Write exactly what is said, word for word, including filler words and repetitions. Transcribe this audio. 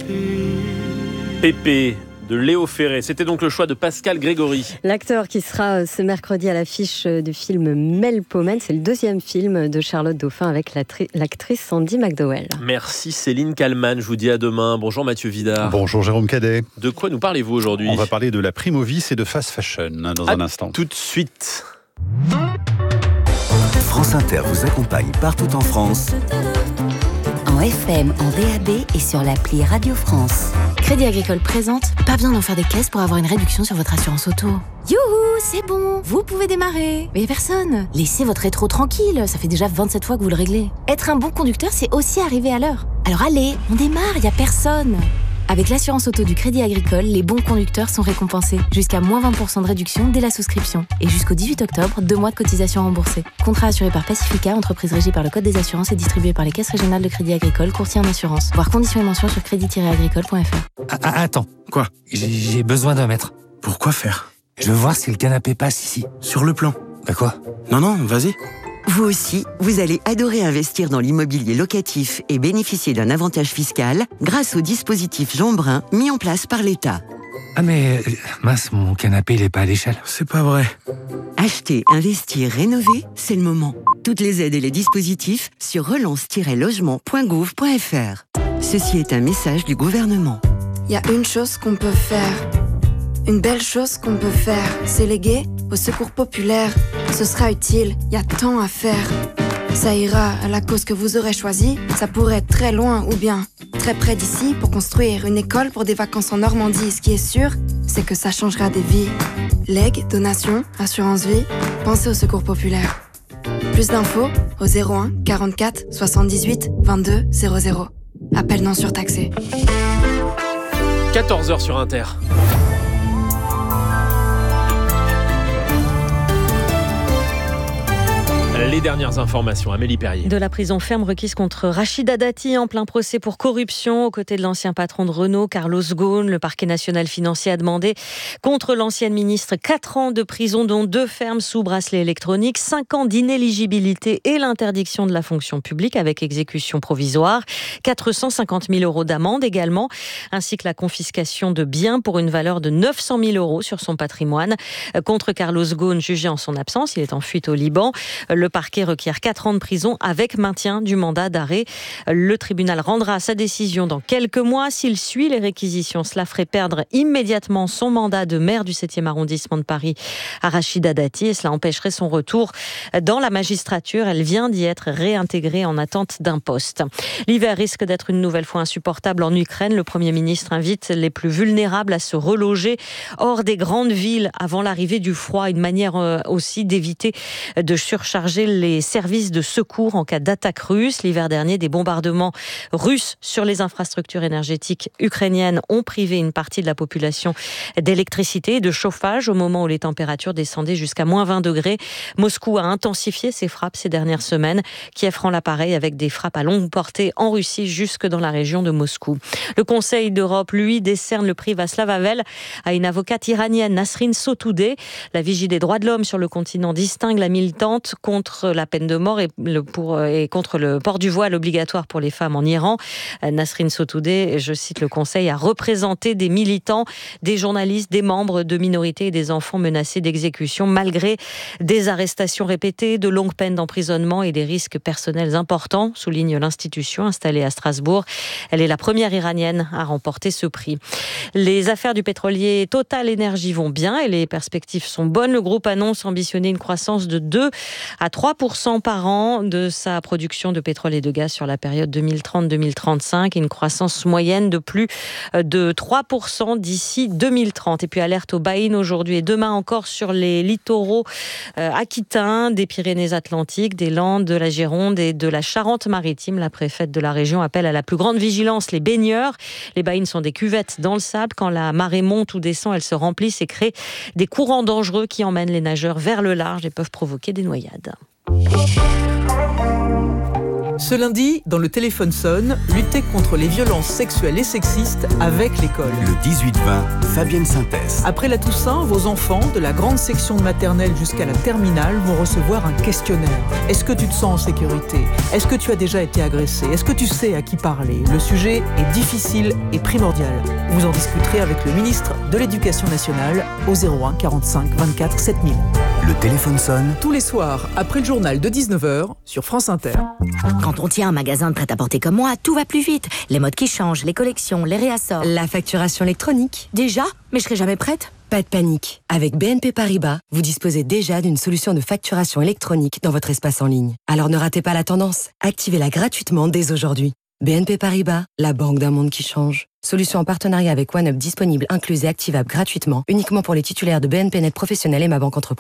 Pépé de Léo Ferré. C'était donc le choix de Pascal Grégory. L'acteur qui sera ce mercredi à l'affiche du film Melpomène, c'est le deuxième film de Charlotte Dauphin avec l'actrice Sandy McDowell. Merci Céline Kallmann, je vous dis à demain. Bonjour Mathieu Vidard. Bonjour Jérôme Cadet. De quoi nous parlez-vous aujourd'hui ? On va parler de la Primovis et de fast fashion dans à un instant. Tout de suite. France Inter vous accompagne partout en France. En F M, en D A B et sur l'appli Radio France. Crédit Agricole présente, pas besoin d'en faire des caisses pour avoir une réduction sur votre assurance auto. Youhou, c'est bon, vous pouvez démarrer. Mais y a personne. Laissez votre rétro tranquille, ça fait déjà vingt-sept fois que vous le réglez. Être un bon conducteur, c'est aussi arriver à l'heure. Alors allez, on démarre, y a personne. Avec l'assurance auto du Crédit Agricole, les bons conducteurs sont récompensés. Jusqu'à moins vingt pour cent de réduction dès la souscription. Et jusqu'au dix-huit octobre, deux mois de cotisation remboursée. Contrat assuré par Pacifica, entreprise régie par le Code des assurances et distribué par les caisses régionales de Crédit Agricole, courtier en assurance. Voir conditions et mentions sur crédit tiret agricole point f r. Ah, ah, attends. Quoi ? J'ai, j'ai besoin d'un mètre. Pourquoi faire ? Je veux voir si le canapé passe ici. Sur le plan. Bah quoi ? Non, non, vas-y. Vous aussi, vous allez adorer investir dans l'immobilier locatif et bénéficier d'un avantage fiscal grâce au dispositif Jean Brun mis en place par l'État. Ah mais, mince, mon canapé, il est pas à l'échelle. C'est pas vrai. Acheter, investir, rénover, c'est le moment. Toutes les aides et les dispositifs sur relance tiret logement point gouv point f r. Ceci est un message du gouvernement. Il y a une chose qu'on peut faire. Une belle chose qu'on peut faire, c'est léguer au secours populaire. Ce sera utile, il y a tant à faire. Ça ira à la cause que vous aurez choisie. Ça pourrait être très loin ou bien très près d'ici pour construire une école pour des vacances en Normandie. Ce qui est sûr, c'est que ça changera des vies. Legs, donations, assurance vie, pensez au secours populaire. Plus d'infos au zéro un quarante-quatre soixante-dix-huit vingt-deux zéro zéro. Appel non surtaxé. quatorze heures sur Inter. Les dernières informations, Amélie Perrier. De la prison ferme requise contre Rachida Dati en plein procès pour corruption aux côtés de l'ancien patron de Renault, Carlos Ghosn. Le parquet national financier a demandé contre l'ancienne ministre quatre ans de prison, dont deux fermes sous bracelet électronique, cinq ans d'inéligibilité et l'interdiction de la fonction publique avec exécution provisoire, quatre cent cinquante mille euros d'amende également, ainsi que la confiscation de biens pour une valeur de neuf cent mille euros sur son patrimoine. Contre Carlos Ghosn, jugé en son absence, il est en fuite au Liban. Le parquet requiert quatre ans de prison avec maintien du mandat d'arrêt. Le tribunal rendra sa décision dans quelques mois. S'il suit les réquisitions, cela ferait perdre immédiatement son mandat de maire du septième arrondissement de Paris à Rachida Dati et cela empêcherait son retour dans la magistrature. Elle vient d'y être réintégrée en attente d'un poste. L'hiver risque d'être une nouvelle fois insupportable en Ukraine. Le Premier ministre invite les plus vulnérables à se reloger hors des grandes villes avant l'arrivée du froid. Une manière aussi d'éviter de surcharger les services de secours en cas d'attaque russe. L'hiver dernier, des bombardements russes sur les infrastructures énergétiques ukrainiennes ont privé une partie de la population d'électricité et de chauffage au moment où les températures descendaient jusqu'à moins vingt degrés. Moscou a intensifié ses frappes ces dernières semaines. Kiev rend l'appareil avec des frappes à longue portée en Russie jusque dans la région de Moscou. Le Conseil d'Europe, lui, décerne le prix Václav Havel à une avocate iranienne, Nasrin Sotoudeh. La Vigie des droits de l'homme sur le continent distingue la militante contre la peine de mort et, le pour, et contre le port du voile obligatoire pour les femmes en Iran. Nasrin Sotoudeh, je cite le Conseil, a représenté des militants, des journalistes, des membres de minorités et des enfants menacés d'exécution malgré des arrestations répétées, de longues peines d'emprisonnement et des risques personnels importants, souligne l'institution installée à Strasbourg. Elle est la première iranienne à remporter ce prix. Les affaires du pétrolier Total Energy vont bien et les perspectives sont bonnes. Le groupe annonce ambitionner une croissance de deux à trois pour cent par an de sa production de pétrole et de gaz sur la période deux mille trente à deux mille trente-cinq, une croissance moyenne de plus de trois pour cent d'ici deux mille trente. Et puis alerte aux baïnes aujourd'hui et demain encore sur les littoraux aquitains, des Pyrénées-Atlantiques, des Landes, de la Gironde et de la Charente-Maritime. La préfète de la région appelle à la plus grande vigilance les baigneurs. Les baïnes sont des cuvettes dans le sable. Quand la marée monte ou descend, elles se remplissent et créent des courants dangereux qui emmènent les nageurs vers le large et peuvent provoquer des noyades. Ce lundi, dans le téléphone sonne, lutter contre les violences sexuelles et sexistes avec l'école. Le dix-huit vingt, Fabienne Synthèse. Après la Toussaint, vos enfants, de la grande section de maternelle jusqu'à la terminale, vont recevoir un questionnaire. Est-ce que tu te sens en sécurité ? Est-ce que tu as déjà été agressé ? Est-ce que tu sais à qui parler ? Le sujet est difficile et primordial. Vous en discuterez avec le ministre de l'Éducation nationale au zéro un quarante-cinq vingt-quatre sept mille. Le téléphone sonne Tous les soirs, après le journal de dix-neuf heures, sur France Inter. Quand on tient un magasin de prêt-à-porter comme moi, tout va plus vite. Les modes qui changent, les collections, les réassorts. La facturation électronique. Déjà ? Mais je serai jamais prête. Pas de panique. Avec B N P Paribas, vous disposez déjà d'une solution de facturation électronique dans votre espace en ligne. Alors ne ratez pas la tendance. Activez-la gratuitement dès aujourd'hui. B N P Paribas, la banque d'un monde qui change. Solution en partenariat avec OneUp disponible, incluse et activable gratuitement, uniquement pour les titulaires de B N P Net Professionnel et Ma Banque Entreprise.